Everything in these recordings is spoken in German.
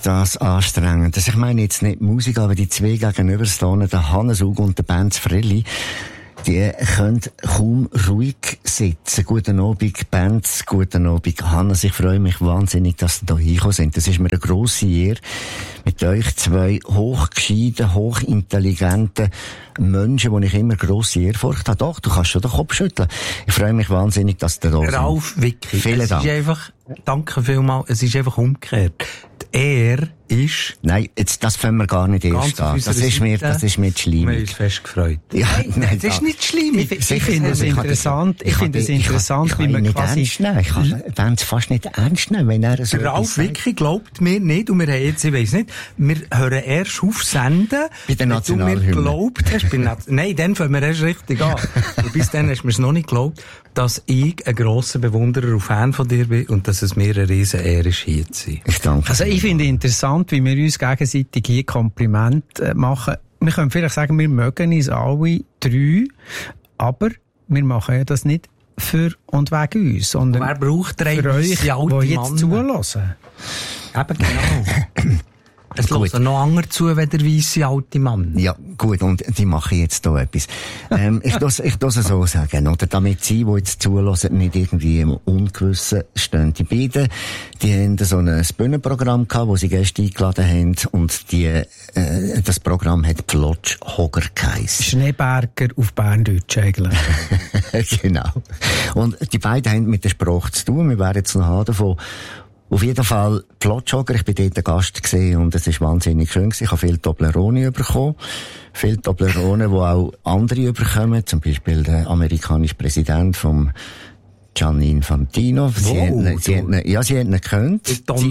das anstrengend. Also ich meine jetzt nicht Musik, aber die zwei gegenüberstehenden, der Hannes Ug und der Benz Frelli, die können kaum ruhig sitzen. Guten Abend, Benz, guten Abend, Hannes. Ich freue mich wahnsinnig, dass ihr hier hingekommen sind. Das ist mir eine grosse Ehre, mit euch zwei hochgescheiten, hochintelligenten Menschen, die ich immer grosse Ehrfurcht habe. Doch, du kannst schon den Kopf schütteln. Ich freue mich wahnsinnig, dass ihr da seid. Ralf, Vicky, vielen Dank. Ist einfach, danke vielmals, es ist einfach umgekehrt. Die Ehre ist... Nein, jetzt, das können wir gar nicht erst an. Das ist mir zu schlimmig. Wir haben uns fest gefreut. Ja, nein, das ist nicht schlimm. Ich finde es interessant, wie man quasi... Ich kann es fast nicht ernst nehmen, wenn er so... Ralf Vicky glaubt mir nicht, und wir haben jetzt, ich weiss nicht, wir hören erst auf Senden, bei der Nationalhymne. Wenn du mir geglaubt hast, nein, dann fangen wir erst richtig an. Und bis dann hast du mir es noch nicht geglaubt, dass ich ein grosser Bewunderer und Fan von dir bin und dass es mir eine riesen Ehre ist, hier zu sein. Ich danke. Also ich finde interessant, wie wir uns gegenseitig hier Komplimente machen. Wir können vielleicht sagen, wir mögen uns alle drei, aber wir machen ja das nicht für und wegen uns, sondern wer braucht drei für euch, die jetzt zuhören. Eben genau. Es hören noch andere zu, wie der weisse alte Mann. Ja, gut, und die machen jetzt da etwas. Ich muss es so sagen, oder? Damit sie, die jetzt zuhören, nicht irgendwie im Ungewissen stehen. Die beiden, die haben so ein Bühnenprogramm gehabt, wo sie Gäste eingeladen haben, und das Programm hat Plotschhoger geheissen. Schneeberger auf Berndeutsch eigentlich. Genau. Und die beiden haben mit der Sprache zu tun. Wir werden jetzt noch davon. Auf jeden Fall, Plotschhoger, ich bin dort ein Gast gewesen und es ist wahnsinnig schön gewesen. Ich habe viel Toblerone bekommen. Viel Toblerone, wo auch andere bekommen. Zum Beispiel der amerikanische Präsident vom Gianni Infantino. Sie haben ihn gekannt.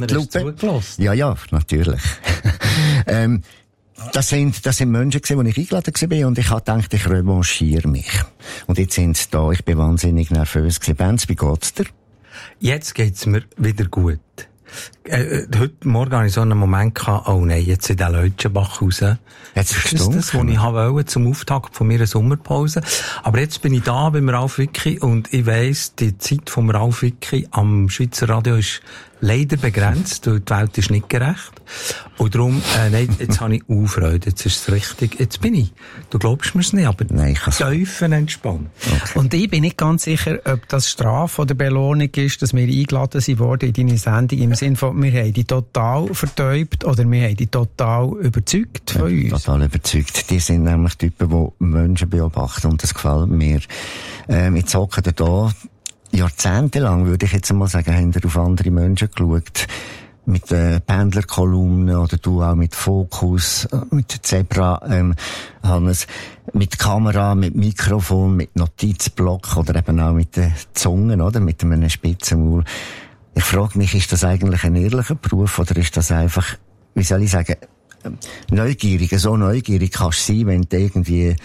Ja, natürlich. Das sind Menschen gewesen, die ich eingeladen war, und ich habe gedacht, ich revanchiere mich. Und jetzt sind sie da. Ich bin wahnsinnig nervös gewesen. Benz, wie geht's dir? Jetzt geht's mir wieder gut. Heute Morgen hatte ich so einen Moment gehabt, oh nein, jetzt in den Leutschenbach raus. Jetzt ist das, was ich wollte zum Auftakt von meiner Sommerpause. Aber jetzt bin ich da beim Ralf Vicky und ich weiss, die Zeit vom Ralf Vicky am Schweizer Radio ist leider begrenzt, weil die Welt ist nicht gerecht. Und darum, nein, jetzt habe ich Freude, jetzt ist es richtig, jetzt bin ich. Du glaubst mir's nicht, aber tiefenentspannt. Okay. Und ich bin nicht ganz sicher, ob das Strafe oder Belohnung ist, dass wir eingeladen wurden in deine Sendung, im Sinne von, wir haben die total vertäubt oder wir haben die total überzeugt von uns. Total überzeugt. Die sind nämlich Typen, die Menschen beobachten, und das gefällt mir. Jetzt hocken da jahrzehntelang, würde ich jetzt mal sagen, haben wir auf andere Menschen geschaut. Mit Pendlerkolumnen oder du auch mit Fokus, mit Zebra, Hannes, mit Kamera, mit Mikrofon, mit Notizblock oder eben auch mit den Zungen, oder? Mit einem spitzen Maul. Ich frage mich, ist das eigentlich ein ehrlicher Beruf oder ist das einfach, wie soll ich sagen, neugierig? So neugierig kannst du sein, wenn du irgendwie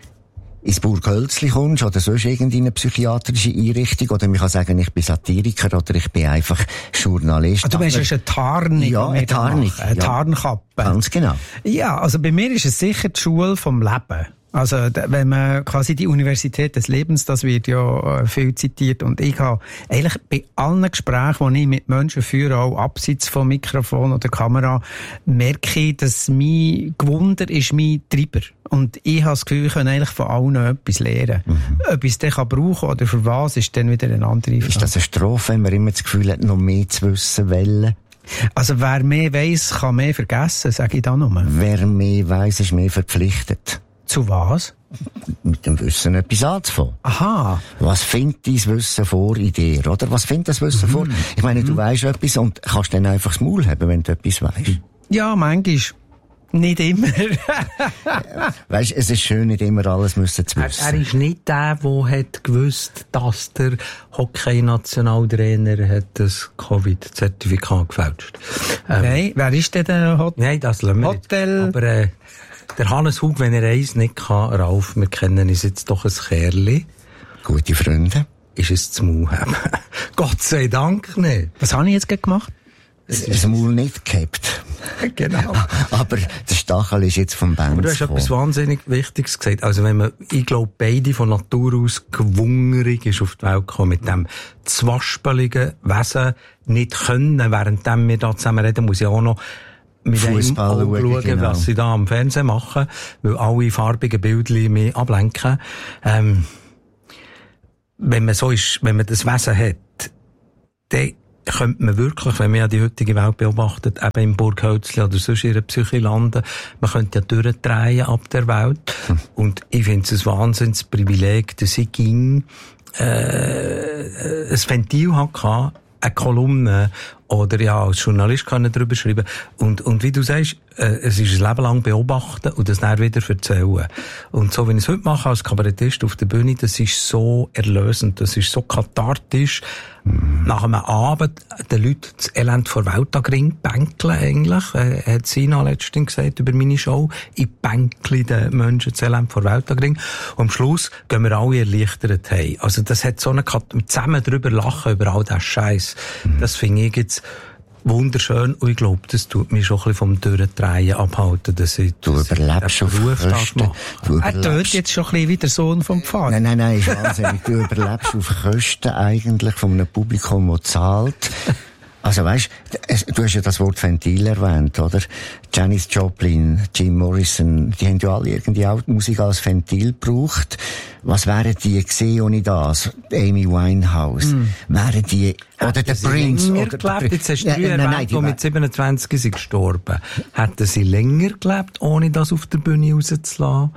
ins Burghölzli kommst oder sonst irgendeine psychiatrische Einrichtung, oder man kann sagen, ich bin Satiriker oder ich bin einfach Journalist. Du meinst, es ist eine Tarnung? Ja, eine Tarnung. Eine Tarnkappe. Ganz genau. Ja, also bei mir ist es sicher die Schule vom Leben. Also, wenn man quasi die Universität des Lebens, das wird ja viel zitiert, und ich habe eigentlich bei allen Gesprächen, die ich mit Menschen führe, auch abseits vom Mikrofon oder Kamera, merke ich, dass mein Gewunder ist mein Treiber. Und ich habe das Gefühl, ich kann eigentlich von allen etwas lernen. Ob ich es dann brauchen kann oder für was, ist dann wieder eine andere Frage. Ist das eine Strophe, wenn man immer das Gefühl hat, noch mehr zu wissen wollen? Also, wer mehr weiss, kann mehr vergessen, sage ich da nur. Wer mehr weiss, ist mehr verpflichtet. Zu was? Mit dem Wissen etwas anzufangen. Aha. Was findet dein Wissen vor in dir, oder? Was findet das Wissen vor? Ich meine, du weisst etwas und kannst dann einfach das Maul haben, wenn du etwas weisst. Ja, manchmal. Nicht immer. Weisst, es ist schön, nicht immer alles müssen zu wissen. Er ist nicht der hat gewusst, dass der Hockey-Nationaltrainer hat das Covid-Zertifikat gefälscht. Nein, wer ist denn der Hotel? Nein, das lassen wir Hotel. Nicht. Aber der Hannes Hug, wenn er eins nicht kann, Ralf, wir kennen uns jetzt doch ein Kerli. Gute Freunde. Ist es zum Maul haben. Gott sei Dank nicht. Was habe ich jetzt gemacht? Das Maul nicht gehabt. Genau. Aber der Stachel ist jetzt vom Benz. Aber du hast etwas wahnsinnig Wichtiges gesagt. Also wenn man, ich glaube, beide von Natur aus gewungerig ist auf die Welt gekommen, mit dem zwaspeligen Wesen nicht können, währenddem wir da zusammen reden, muss ich auch noch mit Fußball schauen, genau. was sie da am Fernsehen machen, weil alle farbigen Bildchen mich ablenken. Wenn man so ist, wenn man das Wesen hat, dann könnte man wirklich, wenn man ja die heutige Welt beobachtet, eben im Burghölzli oder sonst in einer Psyche landen, man könnte ja durchdrehen ab der Welt. Und ich finde es ein Wahnsinnsprivileg, dass ich ein Ventil hatte, eine Kolumne, oder ja, als Journalist kann ich darüber schreiben. Und wie du sagst, es ist ein Leben lang beobachten und das dann wieder erzählen. Und so, wenn ich es heute mache als Kabarettist auf der Bühne, das ist so erlösend, das ist so kathartisch. Nach einem Abend den Leuten das Elend vor Weltagring bänkeln eigentlich, hat Sina letztens gesagt über meine Show, ich bänkle den Menschen das Elend vor Weltagring. Und am Schluss gehen wir alle erleichtert heim. Also das hat so eine zusammen drüber lachen über all das Scheiß. Das finde ich jetzt wunderschön und ich glaube, das tut mich schon ein bisschen vom Durchdrehen abhalten, dass ich du überlebst auf Kosten. Er tut jetzt schon ein bisschen wie der Sohn vom Pfarrer. Nein, ist wahnsinnig. Du überlebst auf Kosten eigentlich von einem Publikum, das zahlt. Also weißt, du hast ja das Wort Ventil erwähnt, oder? Janis Joplin, Jim Morrison, die haben ja alle irgendwie auch die Musik als Ventil gebraucht. Was wären die gewesen ohne das? Amy Winehouse. Wären die, oder der Prince, oder gelebt? Jetzt hast du erwähnt, die mit 27 sind gestorben. Hätten sie länger gelebt, ohne das auf der Bühne rauszulassen?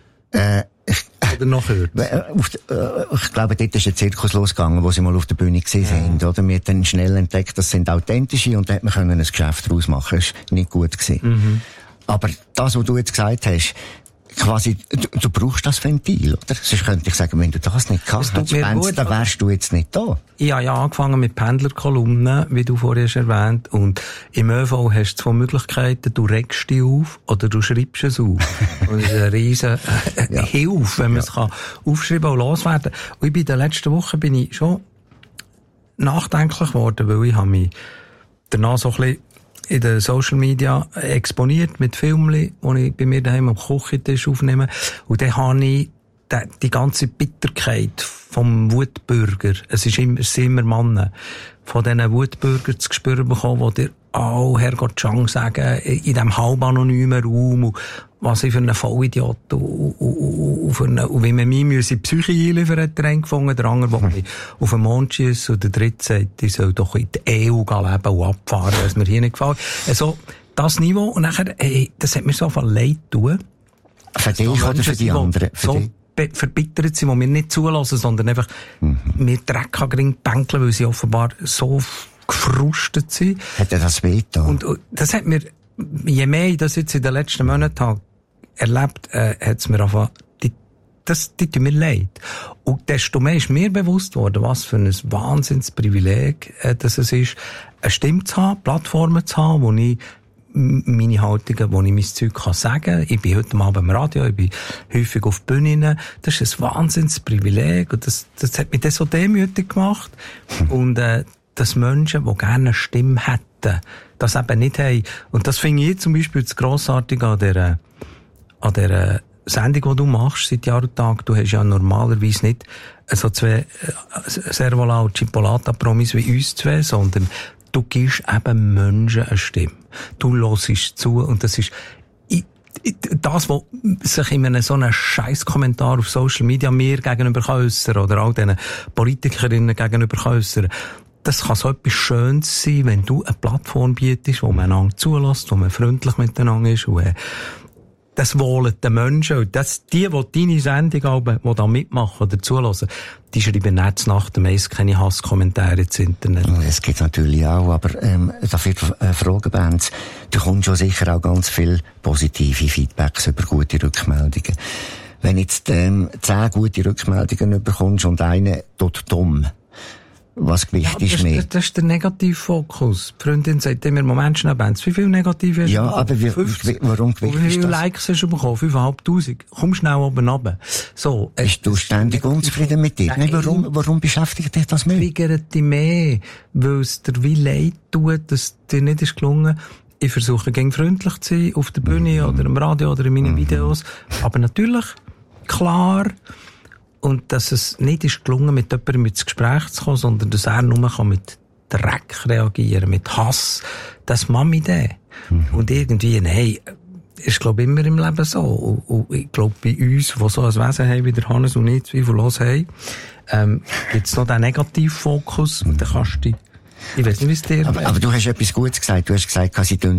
Oder noch kürzer? Ich glaube, dort ist ein Zirkus losgegangen, wo sie mal auf der Bühne gesehen sind, oder? Wir haben dann schnell entdeckt, das sind authentische, und da hat man ein Geschäft daraus machen. Das war nicht gut gewesen. Aber das, was du jetzt gesagt hast, quasi, du brauchst das Ventil, oder? Sonst könnte ich sagen, wenn du das nicht kannst, dann wärst du jetzt nicht da. Ich habe ja angefangen mit Pendlerkolumnen, wie du vorhin hast erwähnt, und im ÖV hast du zwei Möglichkeiten, du regst dich auf oder du schreibst es auf. Und das ist eine riesen Hilfe, wenn man es kann aufschreiben und loswerden. Und in der letzten Woche bin ich schon nachdenklich geworden, weil ich habe mich danach so ein bisschen in den Social Media exponiert mit Filmen, die ich bei mir daheim am Küchentisch aufnehme. Und dann habe ich die ganze Bitterkeit vom Wutbürger, es sind immer Männer, von diesen Wutbürgern zu spüren bekommen, die dir Herrgott Chang sagen, in diesem halb anonymen Raum, und was ich für einen Vollidiot, und wie man mich in die Psyche einliefern hat, der eine gefunden, der andere, der mich auf den Mond schiesst, und der dritte sagt, ich soll doch in die EU leben und abfahren, was mir hier nicht gefällt. Also, das Niveau, und nachher, das hat mir so viel leid tun. Für dich oder für die anderen? So verbittert sind, die mir nicht zulassen, sondern einfach mir Dreck an bänkeln, weil sie offenbar so gefrustet sind. Hat er das wehgetan? Und das hat mir, je mehr ich das jetzt in den letzten Monaten habe erlebt, hat es mir einfach, die tut mir leid. Und desto mehr ist mir bewusst worden, was für ein Wahnsinnsprivileg dass es ist, eine Stimme zu haben, Plattformen zu haben, wo ich meine Haltungen, wo ich mein Zeug sagen kann. Ich bin heute Abend im Radio, ich bin häufig auf Bühnen. Das ist ein Wahnsinnsprivileg. Und das hat mich dann so demütig gemacht. Und dass Menschen, die gerne eine Stimme hätten, das eben nicht haben. Und das finde ich zum Beispiel das Grossartige an der Sendung, die du machst seit Jahr und Tag. Du hast ja normalerweise nicht so zwei Servola und Chipolata-Promis wie uns zwei, sondern du gibst eben Menschen eine Stimme. Du hörst zu, und das ist das, was sich in so einem Scheiß-Kommentar auf Social Media mir gegenüber äußern oder all diesen Politikerinnen gegenüber äußern. Das kann so etwas Schönes sein, wenn du eine Plattform bietest, wo man einander zulässt, wo man freundlich miteinander ist, und das wollen die Menschen, und die deine Sendung haben, die da mitmachen oder zulassen, die schreiben nicht nach dem meist keine Hasskommentare ins Internet. Es gibt natürlich auch, aber dafür fragen, Benz, du kommst schon sicher auch ganz viel positive Feedbacks über gute Rückmeldungen. Wenn jetzt 10 gute Rückmeldungen bekommst und eine tut dumm, was gewicht ist mehr? Das ist der Negativfokus. Die Freundin sagt immer, Moment schnell, Benz, wie viel Negative hast du bekommen? Aber warum gewicht ist das? Wie viele Likes hast du bekommen? 5'500. Komm schnell oben runter. So. Bist du ständig unzufrieden mit dir? Nein, warum beschäftigt dich das mehr? Triggert dich mehr, weil es dir wie leid tut, dass dir nicht ist gelungen. Ich versuche, gegen freundlich zu sein, auf der Bühne oder im Radio oder in meinen Videos. Aber natürlich, klar, und dass es nicht ist gelungen, mit jemandem ins Gespräch zu kommen, sondern dass er nur mit Dreck reagieren kann, mit Hass. Das mache ich dann. Und irgendwie, nein, ist, glaube ich, immer im Leben so. Und ich glaube, bei uns, die so ein Wesen haben, wie der Hannes und ich zweifellos haben, gibt's noch den Negativfokus, und dann kannst du, ich weiss nicht, wie es dir aber du hast etwas Gutes gesagt. Du hast gesagt, sie